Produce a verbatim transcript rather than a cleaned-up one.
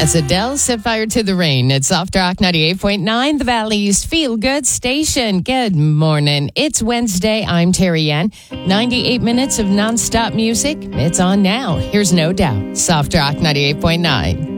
As Adele set fire to the rain, it's Soft Rock ninety-eight point nine, the Valley's feel-good station. Good morning. It's Wednesday. I'm Terry Ann. ninety-eight minutes of nonstop music. It's on now. Here's No Doubt. Soft Rock ninety-eight point nine.